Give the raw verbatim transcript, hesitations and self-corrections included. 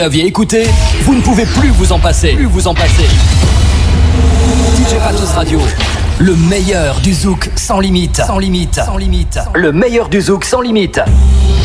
aviez écouté, vous ne pouvez plus vous en passer. Plus vous en passer. D J Patos Radio, le meilleur du zouk sans limite. Sans limite. Sans limite. Le meilleur du zouk sans limite.